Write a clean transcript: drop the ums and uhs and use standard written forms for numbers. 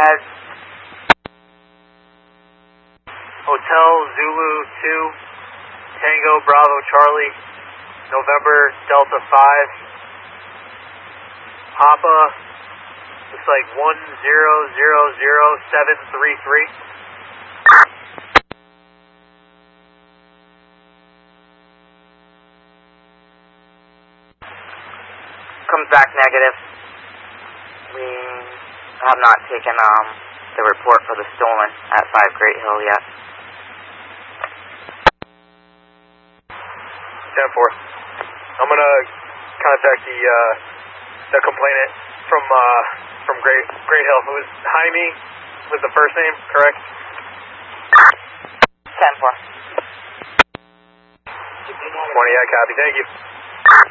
ahead. Hotel Zulu 2, Tango Bravo Charlie, November Delta 5. Papa, looks like 1000733. Comes back negative. We have not taken the report for the stolen at 5 Great Hill yet. 10-4. I'm gonna contact the complainant from Great Hill. It was Jaime with the first name, correct? 10-4. 20, yeah, copy. Thank you.